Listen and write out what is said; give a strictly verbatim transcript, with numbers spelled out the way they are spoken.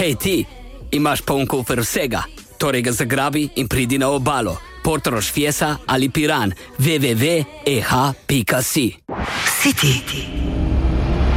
Hej ti, imaš poln kufer vsega, torej ga zagrabi in pridi na obalo. Portorož, Fiesa ali Piran, w w w pika e h pika si. City.